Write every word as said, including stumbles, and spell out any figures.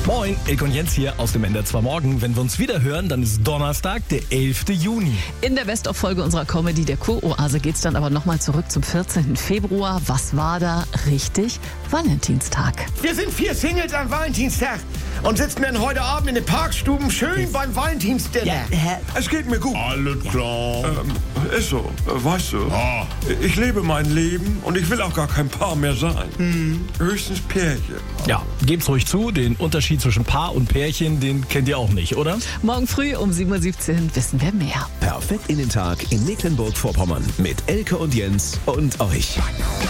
Moin, Ilk und Jens hier aus dem N D R zwei Morgen. Wenn wir uns wieder hören, dann ist Donnerstag, der elfte Juni. In der Best-of-Folge unserer Comedy, der Kuroase, geht's dann aber nochmal zurück zum vierzehnten Februar. Was war da? Richtig, Valentinstag. Wir sind vier Singles am Valentinstag und sitzen dann heute Abend in den Parkstuben schön beim Valentinsdinner. Ja, es geht mir gut. Alles klar. Ähm, ist so, äh, weißt du. Ah. Ich lebe mein Leben und ich will auch gar kein Paar mehr sein. Hm. Höchstens Pärchen. Ja, gebt's ruhig zu, den Unterschied zwischen Paar und Pärchen, den kennt ihr auch nicht, oder? Morgen früh um sieben Uhr siebzehn wissen wir mehr. Perfekt in den Tag in Mecklenburg-Vorpommern mit Elke und Jens und euch.